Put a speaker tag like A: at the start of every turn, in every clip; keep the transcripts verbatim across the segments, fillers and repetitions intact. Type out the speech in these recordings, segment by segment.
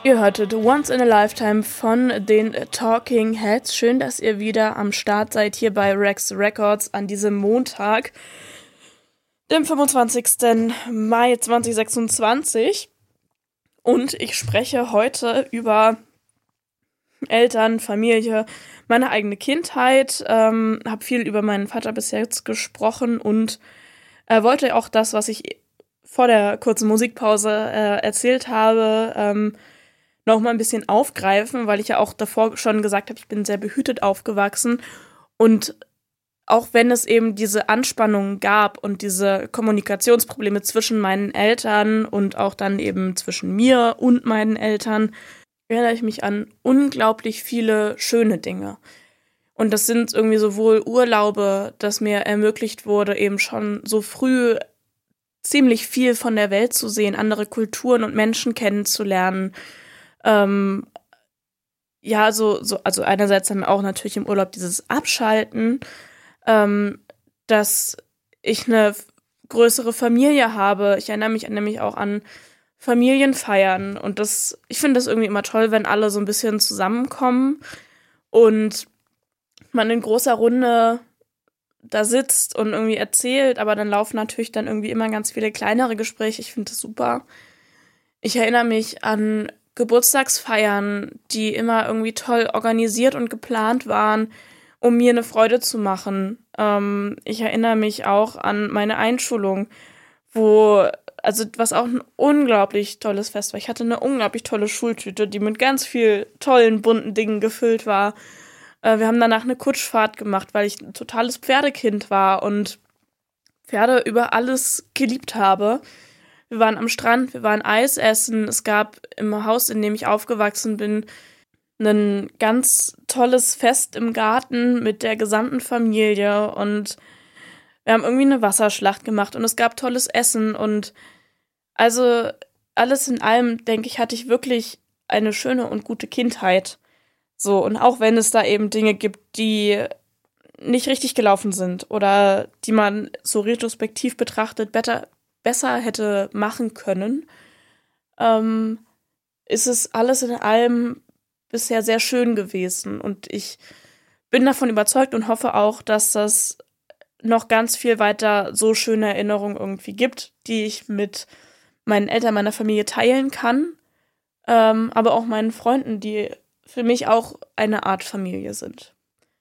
A: Ihr hörtet Once in a Lifetime von den Talking Heads. Schön, dass ihr wieder am Start seid hier bei Rex Records an diesem Montag, dem fünfundzwanzigsten Mai zweitausendsechsundzwanzig. Und ich spreche heute über Eltern, Familie, meine eigene Kindheit, ähm, habe viel über meinen Vater bis jetzt gesprochen und äh, wollte auch das, was ich vor der kurzen Musikpause äh, erzählt habe, ähm, noch mal ein bisschen aufgreifen, weil ich ja auch davor schon gesagt habe, ich bin sehr behütet aufgewachsen und auch wenn es eben diese Anspannung gab und diese Kommunikationsprobleme zwischen meinen Eltern und auch dann eben zwischen mir und meinen Eltern, erinnere ich mich an unglaublich viele schöne Dinge. Und das sind irgendwie sowohl Urlaube, dass mir ermöglicht wurde, eben schon so früh ziemlich viel von der Welt zu sehen, andere Kulturen und Menschen kennenzulernen. Ähm, ja, so, so, also einerseits dann auch natürlich im Urlaub dieses Abschalten, ähm, dass ich eine f- größere Familie habe. Ich erinnere mich nämlich auch an Familienfeiern und das, ich finde das irgendwie immer toll, wenn alle so ein bisschen zusammenkommen und man in großer Runde da sitzt und irgendwie erzählt, aber dann laufen natürlich dann irgendwie immer ganz viele kleinere Gespräche. Ich finde das super. Ich erinnere mich an Geburtstagsfeiern, die immer irgendwie toll organisiert und geplant waren, um mir eine Freude zu machen. Ähm, ich erinnere mich auch an meine Einschulung, wo, also was auch ein unglaublich tolles Fest war. Ich hatte eine unglaublich tolle Schultüte, die mit ganz viel tollen, bunten Dingen gefüllt war. Äh, wir haben danach eine Kutschfahrt gemacht, weil ich ein totales Pferdekind war und Pferde über alles geliebt habe. Wir waren am Strand, wir waren Eis essen. Es gab im Haus, in dem ich aufgewachsen bin, ein ganz tolles Fest im Garten mit der gesamten Familie und wir haben irgendwie eine Wasserschlacht gemacht und es gab tolles Essen und also alles in allem, denke ich, hatte ich wirklich eine schöne und gute Kindheit. So, und auch wenn es da eben Dinge gibt, die nicht richtig gelaufen sind oder die man so retrospektiv betrachtet better, besser hätte machen können, ähm, ist es alles in allem bisher sehr schön gewesen. Und ich bin davon überzeugt und hoffe auch, dass das noch ganz viel weiter so schöne Erinnerungen irgendwie gibt, die ich mit meinen Eltern, meiner Familie teilen kann, ähm, aber auch meinen Freunden, die für mich auch eine Art Familie sind.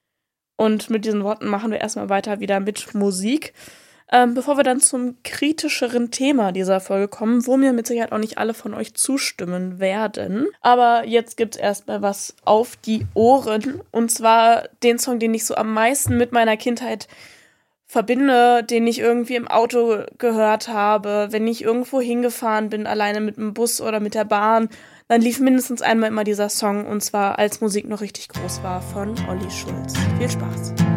A: Und mit diesen Worten machen wir erstmal weiter wieder mit Musik. Ähm, bevor wir dann zum kritischeren Thema dieser Folge kommen, wo mir mit Sicherheit auch nicht alle von euch zustimmen werden. Aber jetzt gibt's erstmal was auf die Ohren. Und zwar den Song, den ich so am meisten mit meiner Kindheit verbinde, den ich irgendwie im Auto gehört habe, wenn ich irgendwo hingefahren bin, alleine mit dem Bus oder mit der Bahn, dann lief mindestens einmal immer dieser Song, und zwar als Musik noch richtig groß war, von Olli Schulz. Viel Spaß!